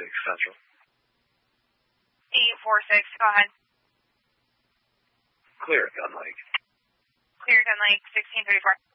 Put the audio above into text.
Central. 846, go ahead. Clear, Gun Lake. Clear, Gun Lake, 1634.